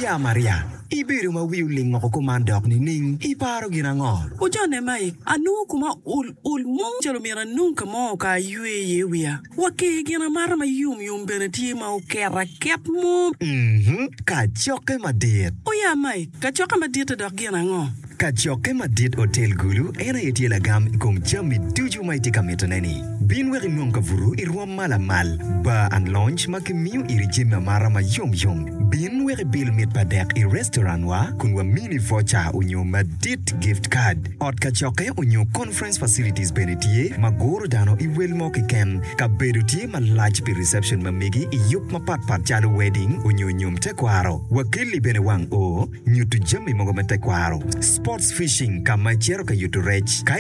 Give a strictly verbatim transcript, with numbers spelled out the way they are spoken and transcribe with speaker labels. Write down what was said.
Speaker 1: Oya Maria, ibiru ma wiuling mo kumandok ni ning iparo ginango.
Speaker 2: Ojo ne mai anu kuma ul ul mo jalo mira nunca mo ka yue yewia. Wake gina mara ma yum yum beneti ma ukera ket mo.
Speaker 1: Mhm, ka choke madit.
Speaker 2: Oya mai, ka choke madit dok ginango.
Speaker 1: Ka choke madit hotel gulu ena yeti la gam kum jami tuju mai tika metoneni. Bin weri nunca vuru irwa mala mal ba and lunch makimiu iri jima mara ma yum yum. Bin weri bill mit padek i restaurant wa kunwa mini voucher unyo madit gift card. Ot ka choke unyo conference facilities benetie magoro dano i wilmo kiken ka bedutie ma large pi reception mamigi i yup ma pat pat jalo wedding unyo nyum tekwaro. Wakili bene wang o nyutu jami mogo me tekwaro. Sports fishing kama chero ka yutu rech.